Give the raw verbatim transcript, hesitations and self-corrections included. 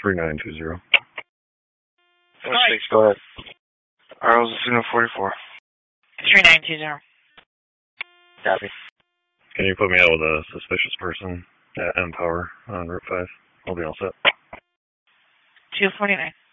three nine two zero. Six, go ahead. Arrows Asuna forty-four. three nine two zero. Copy. Can you put me out with a suspicious person at Empower on Route five? I'll be all set. two forty-nine.